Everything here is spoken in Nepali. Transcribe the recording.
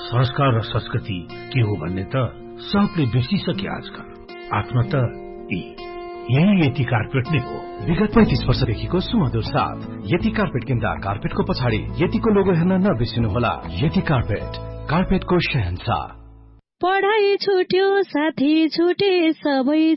संस्कार र संस्कृति के हो भन्ने त सबले बिर्सिसके आजकल। आफ्नो त यही यति कार्पेट नै हो। विगत 35 वर्षदेखिको सुमधुर साथ यति कार्पेट किन्दा कार्पेटको पछाडि यतिको लोगो हेर्न नबिर्सिनुहोला। यति कार्पेट, कार्पेटको शहंशाह। पढाइ छुट्यो, साथी छुटे, सबै